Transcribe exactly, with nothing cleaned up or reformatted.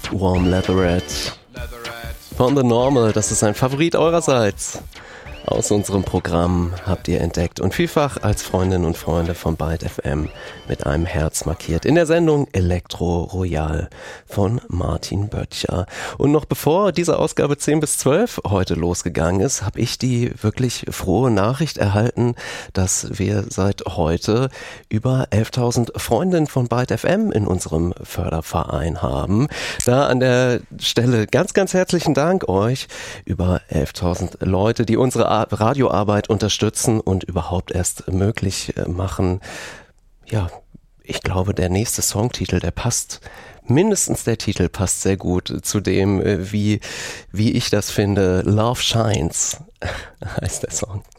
Warm Leatherette von The Normal. Das ist ein Favorit eurerseits. Aus unserem Programm habt ihr entdeckt und vielfach als Freundinnen und Freunde von Byte F M mit einem Herz markiert. In der Sendung Elektro Royal von Martin Böttcher. Und noch bevor diese Ausgabe zehn bis zwölf heute losgegangen ist, habe ich die wirklich frohe Nachricht erhalten, dass wir seit heute über elftausend Freundinnen von Byte F M in unserem Förderverein haben. Da an der Stelle ganz, ganz herzlichen Dank euch. Über elftausend Leute, die unsere Radioarbeit unterstützen und überhaupt erst möglich machen. Ja, ich glaube, der nächste Songtitel, der passt, mindestens der Titel passt sehr gut zu dem, wie, wie ich das finde. Love Shines heißt der Song.